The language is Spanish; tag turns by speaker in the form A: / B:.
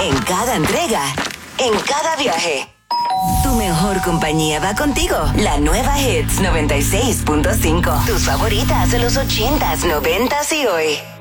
A: En cada entrega, en cada viaje. Tu mejor compañía va contigo. La nueva Hits 96.5. Tus favoritas de los 80s, 90s y hoy.